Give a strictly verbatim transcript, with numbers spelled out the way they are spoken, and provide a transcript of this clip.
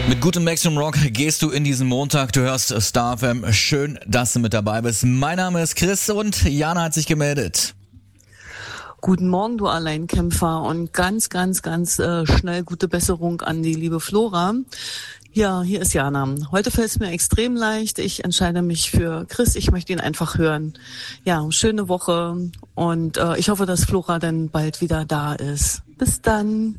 Mit gutem Maximum Rock gehst du in diesen Montag. Du hörst Star F M. Schön, dass du mit dabei bist. Mein Name ist Chris und Jana hat sich gemeldet. Guten Morgen, du Alleinkämpfer, und ganz, ganz, ganz äh, schnell gute Besserung an die liebe Flora. Ja, hier ist Jana. Heute fällt es mir extrem leicht. Ich entscheide mich für Chris. Ich möchte ihn einfach hören. Ja, schöne Woche und äh, ich hoffe, dass Flora dann bald wieder da ist. Bis dann.